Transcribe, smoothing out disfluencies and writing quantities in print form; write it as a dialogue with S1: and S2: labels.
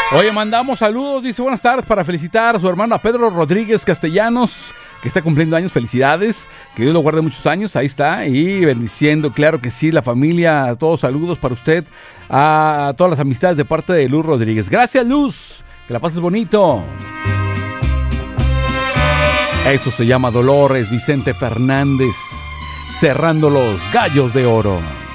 S1: Oye, mandamos saludos, dice buenas tardes para felicitar a su hermano Pedro Rodríguez Castellanos, que está cumpliendo años. Felicidades, que Dios lo guarde muchos años, ahí está, y bendiciendo, claro que sí, la familia, todos saludos para usted, a todas las amistades de parte de Luz Rodríguez. Gracias, Luz, que la pases bonito. Esto se llama Dolores, Vicente Fernández, cerrando los Gallos de Oro.